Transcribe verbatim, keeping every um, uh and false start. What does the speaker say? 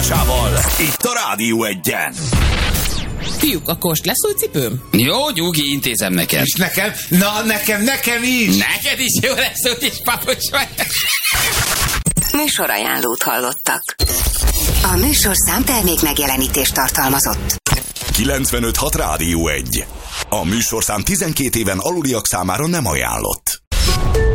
párosításával. Itt a Rádió Egyen. Fiúk, akkor most lesz új cipőm? Jó, nyugi, intézem neked. És nekem? Na, nekem, nekem is! Neked is jó lesz, úgyis papucs vagy. Műsorajánlót hallottak. A műsorszám termék megjelenítést tartalmazott. kilencvenöt hat Rádió Egy. A műsorszám tizenkét éven aluliak számára nem ajánlott.